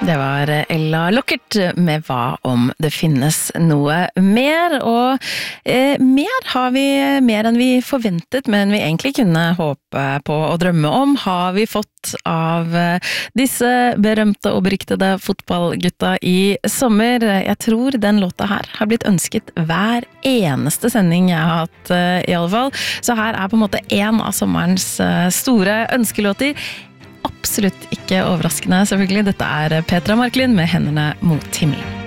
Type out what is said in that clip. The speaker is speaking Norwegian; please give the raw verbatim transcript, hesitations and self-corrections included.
Det var Ella Lockert med Hva om det finnes noe mer, og eh, mer har vi, mer enn vi forventet, men vi egentlig kunne håpe på og drømme om, har vi fått av eh, disse berømte og beryktede fotballgutta i sommer. Jeg tror den låta her har blitt ønsket hver eneste sending jeg har hatt eh, i alle fall, så her er på en måte en av sommerens eh, store ønskelåter. Absolutt ikke overraskende, selvfølgelig. Dette er Petra Marklund med Hendene mot himmelen.